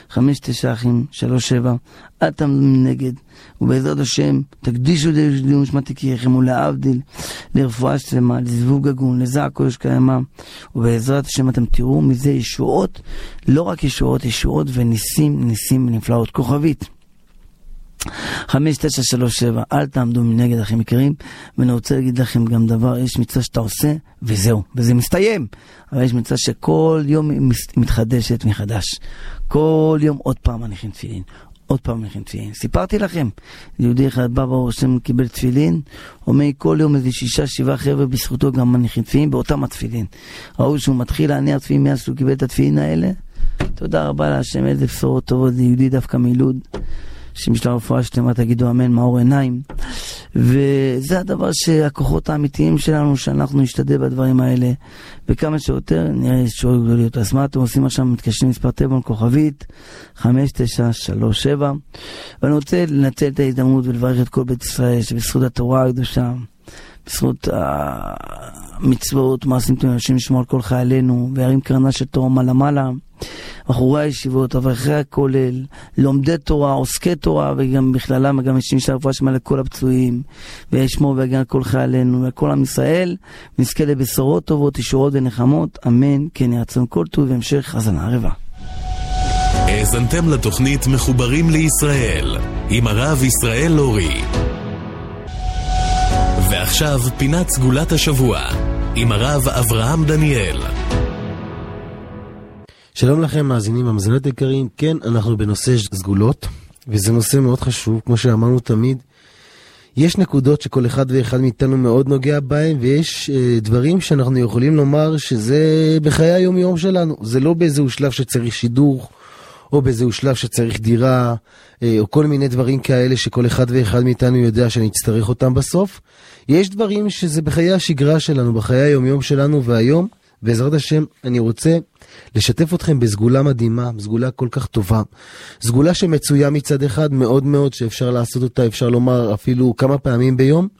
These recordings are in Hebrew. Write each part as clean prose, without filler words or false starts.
59 אחים, 37, אל תעמדו מנגד, ובעזרת השם תקדישו לעילוי נשמת יקיריכם ולהבדיל, לרפואה שלמה, לזיווג הגון, לזעק קודש קיימא, ובעזרת השם אתם תראו מזה ישועות, לא רק ישועות, ישועות וניסים, ניסים ונפלאות. כוכבית 5937, אל תעמדו מנגד אחים יקרים. ואני רוצה להגיד לכם גם דבר, יש מצווה שאתה עושה וזהו, וזה מסתיים, אבל יש מצווה שכל יום מתחדשת מחדש, כל יום עוד פעם מניחים תפילין, עוד פעם מניחים תפילין. סיפרתי לכם, יהודי אחד בא ברוך השם קיבל תפילין, אומר כל יום איזה 6-7 חבר'ה בזכותו גם מניחים תפילין באותם התפילין. ראו שהוא מתחיל להניח תפילין מאז שהוא קיבל את התפילין האלה. תודה רבה להשם, איזה בשורות טובות, זה יהודי דווקא מילוד, שמשלה רפואה שלמה, תגידו אמן, מאור עיניים. וזה הדבר שהכוחות האמיתיים שלנו, שאנחנו נשתדל בדברים האלה, וכמה שיותר נראה שורות גדוליות. אז מה אתם עושים עכשיו? מתקשרים מספר טלפון כוכבית 5937, ואני רוצה לנצל את ההזדמנות ולברך את כל בית ישראל, שבזכות התורה הקדושה, בזכות המצוות, מעשים טובים, השם ישמור על כל חיילינו, וירים קרנה של תורה מעלה, אחורי הישיבות, אברכי הכולל, לומדי תורה, עוסקי תורה, וגם בכללם, גם יש משל רפואה שלמה לכל הפצועים, וישמור ויגן כל חיילינו, וכל עם ישראל, ונזכה לבשורות טובות, ישועות ונחמות, אמן, כן יהי רצון כל טוב, והמשך האזנה ערבה. האזנתם לתוכנית מחוברים לישראל, עם הרב ישראל לורי. ועכשיו פינת סגולת השבוע, עם הרב אברהם דניאל. שלום לכם מאזינים ומאזינות יקרים. כן, אנחנו בנושא סגולות, וזה נושא מאוד חשוב. כמו שאמרנו תמיד, יש נקודות שכל אחד ואחד מאיתנו מאוד נוגע בהם, ויש דברים שאנחנו יכולים לומר שזה בחיי היום יום שלנו. זה לא באיזהו שלב שצריך שידור, או באיזהו שלב שצריך דירה, או כל מיני דברים כאלה שכל אחד ואחד מאיתנו יודע שנצטרך אותם בסוף. יש דברים שזה בחיי השגרה שלנו, בחיי היום יום שלנו, והיום בעזרת השם אני רוצה לשתף אתכם בסגולה מדהימה, סגולה כל כך טובה, סגולה שמצויה מצד אחד מאוד מאוד, שאפשר לעשות אותה, אפשר לומר אפילו כמה פעמים ביום,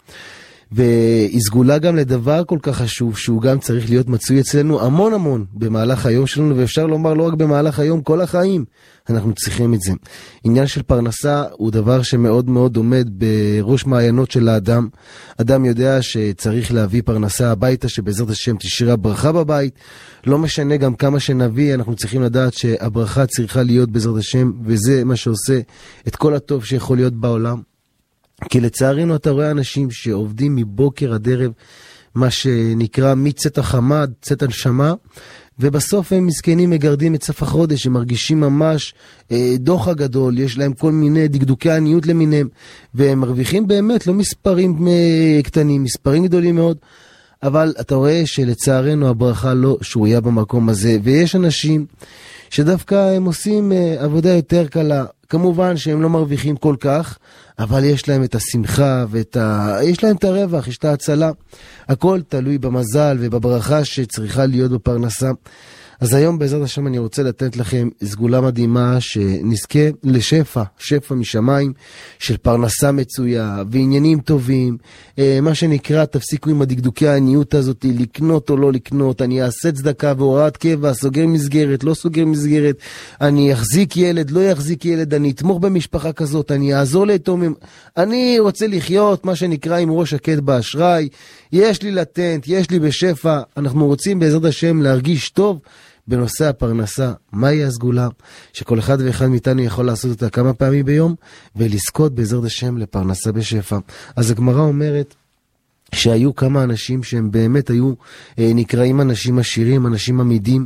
והיא סגולה גם לדבר כל כך חשוב, שהוא גם צריך להיות מצוי אצלנו המון המון במהלך היום שלנו, ואפשר לומר לא רק במהלך היום, כל החיים אנחנו צריכים את זה. עניין של פרנסה הוא דבר שמאוד מאוד עומד בראש מעיינות של האדם. אדם יודע שצריך להביא פרנסה הביתה, שבעזרת השם תשרה ברכה בבית. לא משנה גם כמה שנביא, אנחנו צריכים לדעת שהברכה צריכה להיות בעזרת השם, וזה מה שעושה את כל הטוב שיכול להיות בעולם. כי לצערנו אתה רואה אנשים שעובדים מבוקר עד ערב, מה שנקרא מצאת החמד, צאת הנשמה, ובסוף הם מסכנים מגרדים את סף החודש, הם מרגישים ממש דוח הגדול, יש להם כל מיני דקדוקי עניות למיניהם, והם מרוויחים באמת לא מספרים קטנים, מספרים גדולים מאוד, אבל אתה רואה שלצערנו הברכה לא שרויה במקום הזה, ויש אנשים שדווקא הם עושים עבודה יותר קלה, כמובן שהם לא מרוויחים כל כך, אבל יש להם את השמחה יש להם את הרווח, יש את ההצלה. הכל תלוי במזל ובברכה שצריכה להיות בפרנסה. אז היום בעזרת השם אני רוצה לתת לכם סגולה מדהימה שנזכה לשפע, שפע משמיים של פרנסה מצויה ועניינים טובים. מה שנקרא, תפסיקו עם הדקדוקי העניות הזאת, לקנות או לא לקנות, אני אעשה צדקה והוראת קבע, סוגר מסגרת, לא סוגר מסגרת, אני אחזיק ילד, לא יחזיק ילד, אני אתמוך במשפחה כזאת, אני אעזור ליתומים, אני רוצה לחיות מה שנקרא עם ראש שקט באשראי, יש לי לטנט, יש לי בשפע. אנחנו רוצים בעזרת השם להרגיש טוב בנושא הפרנסה. מהי הסגולה? שכל אחד ואחד מאיתנו יכול לעשות אותה כמה פעמים ביום, ולזכות בעזרת השם לפרנסה בשפע. אז הגמרא אומרת שהיו כמה אנשים שהם באמת היו נקראים אנשים עשירים, אנשים עמידים,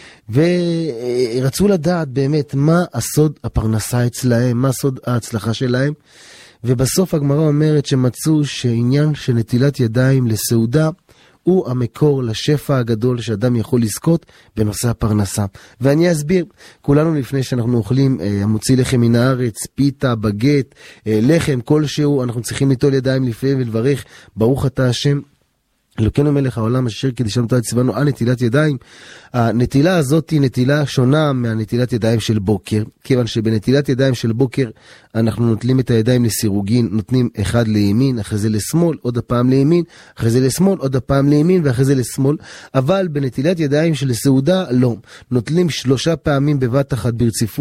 ורצו לדעת באמת מה הסוד הפרנסה אצלהם, מה סוד ההצלחה שלהם. ובסוף הגמרא אומרת שמצאו שעניין של נטילת ידיים לסעודה הוא המקור לשפע הגדול שאדם יכול לזכות בנושא הפרנסה. ואני אסביר, כולנו לפני שאנחנו אוכלים המוציא לחם מן הארץ, פיתה, בגט, לחם כלשהו, אנחנו צריכים ליטול ידיים לפני ולברך ברוך אתה השם אלוקינו מלך העולם אשר קידשנו אותו וציוונו על נטילת ידיים. הנטילה הזאת היא נטילה שונה מהנטילת ידיים של בוקר, כיוון שבנטילת ידיים של בוקר אנחנו נוטלים את הידיים לסירוגין, נותנים אחד לימין, אחרי זה לשמאל, עוד הפעם לימין, אחרי זה לשמאל, עוד הפעם לימין ואחרי זה לשמאל. אבל בנטילת ידיים של סעודה לא, נוטלים 3 פעמים בבת אחת ברציפות